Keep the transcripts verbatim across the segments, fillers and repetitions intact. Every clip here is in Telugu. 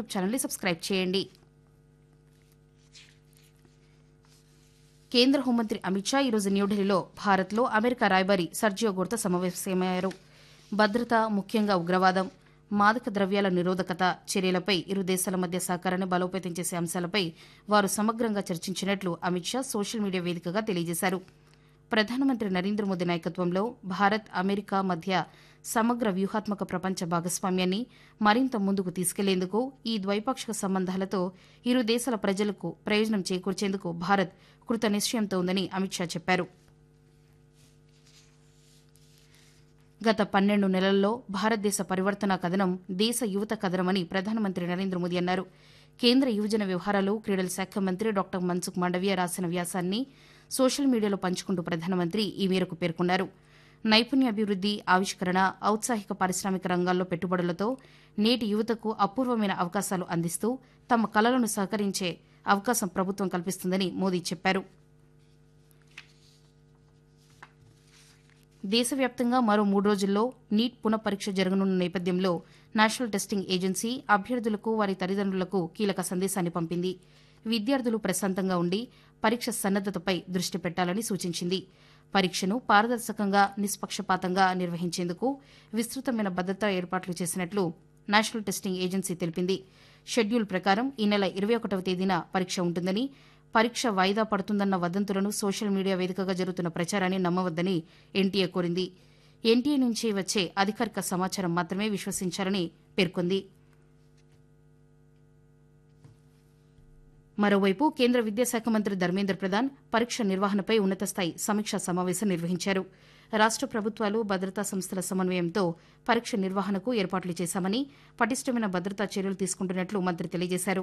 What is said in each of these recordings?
యూట్యూబ్ ఛానల్ని సబ్స్క్రైబ్ చేయండి. కేంద్ర హోంమంత్రి అమిత్ షా ఈరోజు న్యూఢిల్లీలో భారత్లో అమెరికా రాయబారి సర్జియో గోర్తో సమావేశమయ్యారు. భద్రత, ముఖ్యంగా ఉగ్రవాదం, మాదక ద్రవ్యాల నిరోధకత చర్యలపై ఇరు దేశాల మధ్య సహకారాన్ని బలోపేతం చేసే అంశాలపై వారు సమగ్రంగా చర్చించినట్లు అమిత్ షా సోషల్ మీడియా వేదికగా తెలియజేశారు. ప్రధానమంత్రి నరేంద్ర మోదీ నాయకత్వంలో భారత్, అమెరికా మధ్య సమగ్ర వ్యూహాత్మక ప్రపంచ భాగస్వామ్యాన్ని మరింత ముందుకు తీసుకెళ్లేందుకు, ఈ ద్వైపాక్షిక సంబంధాలతో ఇరు దేశాల ప్రజలకు ప్రయోజనం చేకూర్చేందుకు భారత్ కృత నిశ్చయంతో ఉందని అమిత్ షా చెప్పారు. గత పన్నెండు నెలల్లో భారతదేశ పరివర్తన కథనం దేశ యువత కథనమని ప్రధానమంత్రి నరేంద్ర మోదీ అన్నారు. కేంద్ర యువజన వ్యవహారాలు, క్రీడల శాఖ మంత్రి డాక్టర్ మన్సుఖ్ మాండవీయ రాసిన వ్యాసాన్ని సోషల్ మీడియాలో పంచుకుంటూ ప్రధానమంత్రి ఈ మేరకు పేర్కొన్నారు. నైపుణ్యాభివృద్ది, ఆవిష్కరణ, ఔత్సాహిక పారిశ్రామిక రంగాల్లో పెట్టుబడులతో నేటి యువతకు అపూర్వమైన అవకాశాలు అందిస్తూ తమ కలలను సహకరించే అవకాశం ప్రభుత్వం కల్పిస్తుందని మోదీ చెప్పారు. దేశవ్యాప్తంగా మరో మూడు రోజుల్లో నీట్ పునఃపరీక్ష జరగనున్న నేపథ్యంలో నేషనల్ టెస్టింగ్ ఏజెన్సీ అభ్యర్థులకు, వారి తల్లిదండ్రులకు కీలక సందేశాన్ని పంపింది. విద్యార్థులు ప్రశాంతంగా ఉండి పరీక్ష సన్నద్దతపై దృష్టి పెట్టాలని సూచించింది. పరీక్షను పారదర్శకంగా, నిష్పక్షపాతంగా నిర్వహించేందుకు విస్తృతమైన భద్రతా ఏర్పాట్లు చేసినట్లు నేషనల్ టెస్టింగ్ ఏజెన్సీ తెలిపింది. షెడ్యూల్ ప్రకారం ఈ నెల ఇరవై ఒకటవ తేదీన పరీక్ష ఉంటుందని, పరీక్ష వాయిదా పడుతుందన్న వదంతులను, సోషల్ మీడియా వేదికగా జరుగుతున్న ప్రచారాన్ని నమ్మవద్దని ఎన్టీఏ కోరింది. ఎన్టీఏ నుంచి వచ్చే అధికారిక సమాచారం మాత్రమే విశ్వసించాలని పేర్కొంది. మరోవైపు కేంద్ర విద్యాశాఖ మంత్రి ధర్మేంద్ర ప్రధాన్ పరీక్ష నిర్వహణపై ఉన్నతస్థాయి సమీక్షా సమావేశం నిర్వహించారు. రాష్ట ప్రభుత్వాలు, భద్రతా సంస్థల సమన్వయంతో పరీక్ష నిర్వహణకు ఏర్పాట్లు చేశామని, పటిష్టమైన భద్రతా చర్యలు తీసుకుంటున్నట్లు మంత్రి తెలియజేశారు.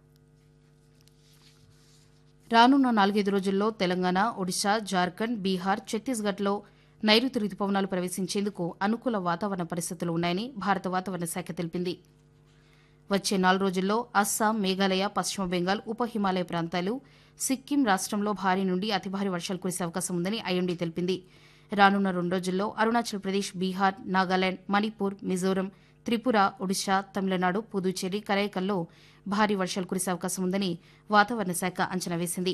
రానున్న నాలుగైదు రోజుల్లో తెలంగాణ, ఒడిశా, జార్ఖండ్, బీహార్, ఛత్తీస్గఢ్లో నైరుతి రుతుపవనాలు ప్రవేశించేందుకు అనుకూల వాతావరణ పరిస్థితులు ఉన్నాయని భారత వాతావరణ శాఖ తెలిపింది. వచ్చే నాలుగు రోజుల్లో అస్సాం, మేఘాలయ, పశ్చిమ బెంగాల్, ఉప హిమాలయ ప్రాంతాలు, సిక్కిం రాష్టంలో భారీ నుండి అతి భారీ వర్షాలు కురిసే అవకాశం ఉందని ఐఎండీ తెలిపింది. రానున్న రెండు రోజుల్లో అరుణాచల్ ప్రదేశ్, బీహార్, నాగాలాండ్, మణిపూర్, మిజోరం, త్రిపుర, ఒడిశా, తమిళనాడు, పుదుచ్చేరి, కరైకల్లో భారీ వర్షాలు కురిసే అవకాశం ఉందని వాతావరణ శాఖ అంచనా వేసింది.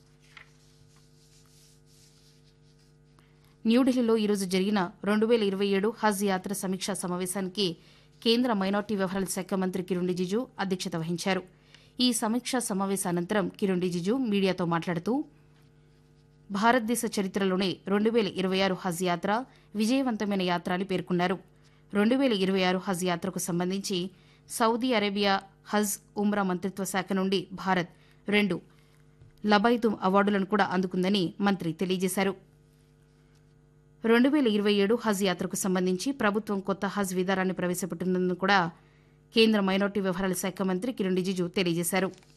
న్యూఢిల్లీలో ఈరోజు జరిగిన రెండు వేల ఇరవై ఏడు హజ్ యాత్ర సమీక్షా సమావేశానికి కేంద్ర మైనార్టీ వ్యవహారాల శాఖ మంత్రి కిరణ్ రిజిజు అధ్యక్షత వహించారు. ఈ సమీక్షా సమావేశానంతరం కిరణ్ రిజిజు మీడియాతో మాట్లాడుతూ భారతదేశ చరిత్రలోనే రెండు వేల ఇరవై ఆరు హజ్ యాత్ర విజయవంతమైన యాత్ర అని పేర్కొన్నారు. రెండు వేల ఇరవై ఆరు హజ్ యాత్రకు సంబంధించి సౌదీ అరేబియా హజ్, ఉమ్రా మంత్రిత్వ శాఖ నుండి భారత్ రెండు లబైతుమ్ అవార్డులను కూడా అందుకుందని మంత్రి తెలియజేశారు. రెండు వేల ఇరవై ఏడు హజ్ యాత్రకు సంబంధించి ప్రభుత్వం కొత్త హజ్ విధానాన్ని ప్రవేశపెట్టిందని కూడా కేంద్ర మైనార్టీ వ్యవహారాల శాఖ మంత్రి కిరణ్ రిజిజు తెలియజేశారు.